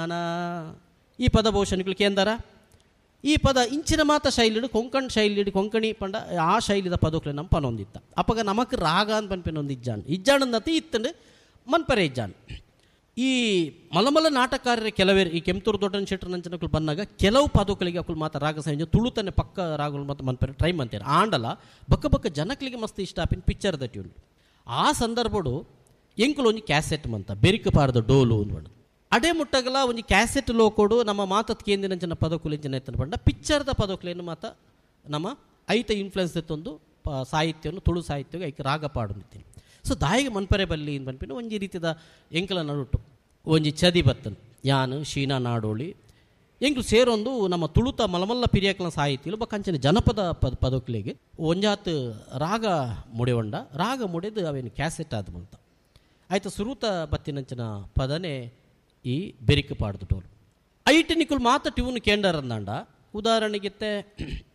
ಜ್ಞಾನ ಈ ಪದ ಬಹುಶಃ ಕೇಂದ್ರ ಈ ಪದ ಇಂಚಿನ ಮಾತ ಶೈಲಿಡು ಕೊಂಕಣ್ ಶೈಲಿಡು ಕೊಂಕಣಿ ಪಂಡ ಆ ಶೈಲಿದ ಪದಕ್ಲೆ ನಮ್ಮ ಪನೊಂದಿತ್ತ ಅಪ್ಪಗ ನಮಕ್ ರಾಗ ಅಂತ ಪನ್ಪೆನ ಒಂದು ಇಜ್ಜಾಣಂದತಿ ಇತ್ತಂಡು ಮನ್ಪರೆ ಇಜ್ಜಾಣ. ಈ ಮಲಮಲ ನಾಟಕಾರರ ಕೆಲವೇರು ಈ ಕೆಂಪೂರು ದೊಡ್ಡನ ಶೆಟ್ಟರ್ ನಂಚನಕ್ಕಳು ಬಂದಾಗ ಕೆಲವು ಪದಕಗಳಿಗೆ ಅಕ್ಕಳು ಮಾತ್ರ ರಾಗ ಸಂಯೋಜನೆ ತುಳುತನೆ ಪಕ್ಕ ರಾಗಗಳು ಮತ್ತು ಮನ್ಪರೆ ಟ್ರೈ ಮಾಡ್ತಾರೆ ಆಂಡಲ ಬಕ್ಕ ಬಕ್ಕ ಜನಕ್ಲಿಗೆ ಮಸ್ತ್ ಇಷ್ಟ ಆಪಿನ ಪಿಕ್ಚರ್ ದಟ್ಟಿ ಉಂಟು. ಆ ಸಂದರ್ಭಡು ಎಂಕುಲು ಒಂದು ಕ್ಯಾಸೆಟ್ ಮಂತ ಬೆರಿಕ ಪಾರದ ಡೋಲು ಅಂದ್ಬಂಡು ಅಡೇ ಮುಟ್ಟಗಲ ಒಂದು ಕ್ಯಾಸೆಟ್ ಲೋಕೋಡು ನಮ್ಮ ಮಾತತ್ ಕೇಂದಿನಂಚಿನ ಪದಕುಲಿಂಚಿನ ಎತ್ತನ ಬಂಡ ಪಿಕ್ಚರ್ದ ಪದಕುಲೇನು ಮಾತ ನಮ್ಮ ಐತ ಇನ್ಫ್ಲುಯೆನ್ಸ್ ಎತ್ತೊಂದು ಸಾಹಿತ್ಯವನ್ನು ತುಳು ಸಾಹಿತ್ಯಗೆ ಐಕೆ ರಾಗ ಪಾಡು ನಿಂತೀನಿ. ಸೊ ದಾಯಿಗೆ ಮನ್ಪರೆ ಬಲ್ಲಿ ಅಂತ ಬಂದ್ಬಿಟ್ಟು ಒಂಜಿ ರೀತಿಯ ಎಂಕಲ ನಡುಟು ಒಂಜಿ ಚದಿ ಬತ್ತನು ಯಾನು ಶೀನಾ ನಾಡೋಳಿ ಎಂಕ್ಲು ಸೇರೊಂದು ನಮ್ಮ ತುಳುತ ಮಲಮಲ್ಲ ಪಿರಿಯಕಲ ಸಾಹಿತ್ಯಲು ಬಕ್ಕಂಚಿನ ಜನಪದ ಪದಕುಲಿಗೆ ಒಂಜಾತ್ ರಾಗ ಮುಡೆವಂಡ ರಾಗ ಮುಡೆದು ಅವೇನು ಕ್ಯಾಸೆಟ್ ಆದ ಬಂತ ಆಯ್ತು ಸುರೂತ ಬತ್ತಿನಂಚಿನ ಪದನೇ ಈ ಬೆರಿಕ ಪಾಡ್ದು ಟೋಲು ಐಟನಿಕುಲು ಮಾತ ಟ್ಯೂನ್ ಕೇಂಡರ್ ಅಂದಾಂಡ ಉದಾಹರಣೆಗೆ